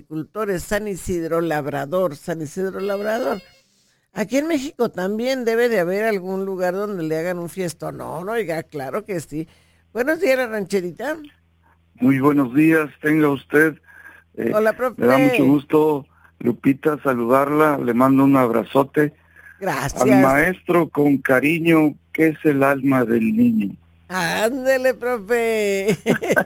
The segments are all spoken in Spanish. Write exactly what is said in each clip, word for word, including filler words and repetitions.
agricultores, San Isidro Labrador, San Isidro Labrador. Aquí en México también debe de haber algún lugar donde le hagan un fiestón. No, no, oiga, claro que sí. Buenos días, la rancherita. Muy buenos días, tenga usted. Eh, Hola, profe. Me da mucho gusto, Lupita, saludarla. Le mando un abrazote. Gracias. Al maestro con cariño, que es el alma del niño. Ándele, profe.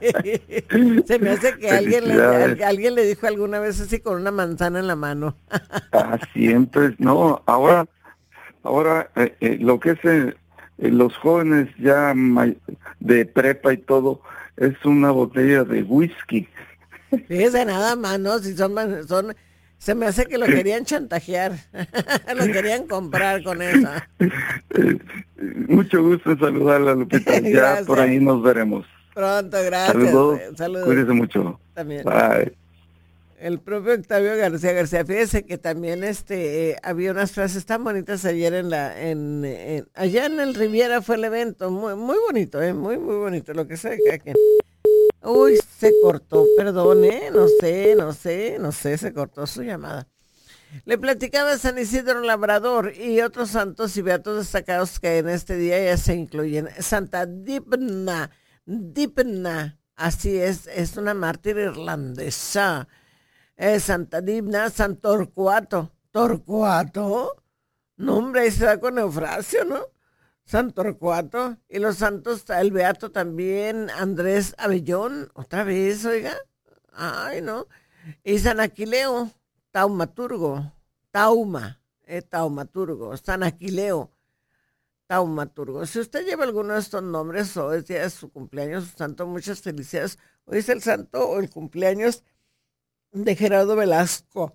Se me hace que alguien le, a- alguien le dijo alguna vez así con una manzana en la mano. Ah, siempre, no, ahora, ahora eh, eh, lo que es eh, eh, los jóvenes ya may- de prepa y todo, es una botella de whisky. Fíjese nada más, ¿no? Si son, man- son, se me hace que lo querían chantajear. Lo querían comprar con eso. Eh, Mucho gusto en saludarla, Lupita. Ya Gracias. por ahí nos veremos. Pronto, gracias. Saludos, eh, Saludos. cuídese mucho. También. Bye. El propio Octavio García García, fíjese que también este eh, había unas frases tan bonitas ayer en la, en, en- allá en el Riviera fue el evento, muy, muy bonito, eh, muy, muy bonito, lo que sea que que- Uy, se cortó, perdón, eh, no sé, no sé, no sé, se cortó su llamada. Le platicaba San Isidro Labrador y otros santos y beatos destacados que en este día ya se incluyen. Santa Dipna, Dipna, así es, es una mártir irlandesa. Eh, Santa Dipna, San Torcuato. ¿Torcuato? No, hombre, ahí se da con Eufrasio, ¿no? San Torcuato. Y los santos, el beato también, Andrés Abellón, otra vez, oiga. Ay, no. Y San Aquileo, taumaturgo, tauma, eh, taumaturgo, San Aquileo, taumaturgo. Si usted lleva alguno de estos nombres o es día de su cumpleaños, su santo, muchas felicidades. Hoy es el santo o el cumpleaños de Gerardo Velasco.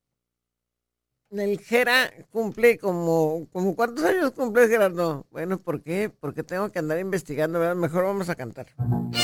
El Gera cumple como, como ¿cuántos años cumple Gerardo? Bueno, ¿por qué? Porque tengo que andar investigando, ¿verdad? Mejor vamos a cantar.